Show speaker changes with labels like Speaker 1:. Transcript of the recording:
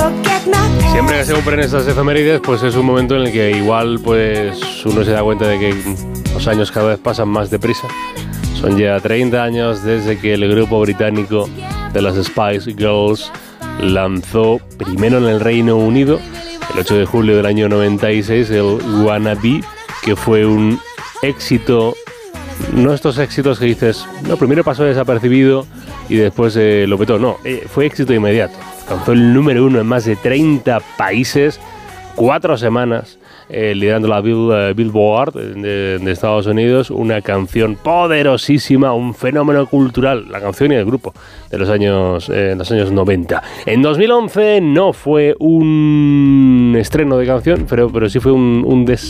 Speaker 1: Siempre que se cumplen estas efemérides, pues es un momento en el que igual pues uno se da cuenta de que los años cada vez pasan más deprisa. Son ya 30 años desde que el grupo británico de las Spice Girls lanzó primero en el Reino Unido, el 8 de julio del año 96, el Wanna Be, que fue un éxito, no estos éxitos que dices, no, primero pasó desapercibido y después lo petó, no, fue éxito inmediato. Alcanzó el número 1 en más de 30 países, 4 semanas, liderando la Billboard de Estados Unidos, una canción poderosísima, un fenómeno cultural, la canción y el grupo de los años 90. En 2011 no fue un estreno de canción, pero sí fue un